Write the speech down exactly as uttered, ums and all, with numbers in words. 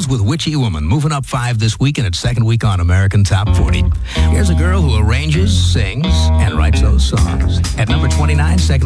Beatles with Witchy Woman, moving up five this week in its second week on American Top forty. Here's a girl who arranges, sings, and writes those songs. At number twenty-nine, second